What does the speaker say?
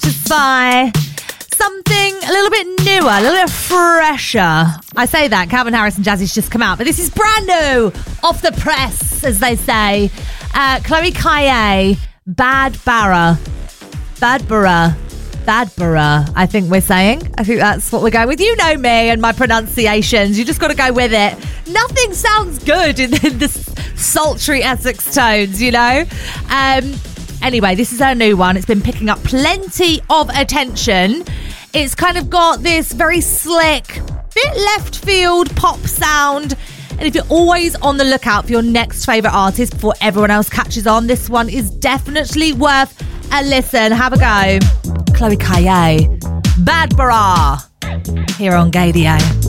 to try something a little bit newer, a little bit fresher. I say that, Calvin Harris and Jazzy's just come out, but this is brand new, off the press, as they say. Chloe Kaye, Badbara, I think we're saying. I think that's what we're going with. You know me and my pronunciations. You just got to go with it. Nothing sounds good in the sultry Essex tones, you know? Anyway, this is her new one. It's been picking up plenty of attention. It's kind of got this very slick, bit left field pop sound. And if you're always on the lookout for your next favourite artist before everyone else catches on, this one is definitely worth a listen. Have a go. Chloe Kaye, Badbara, here on Gaydio.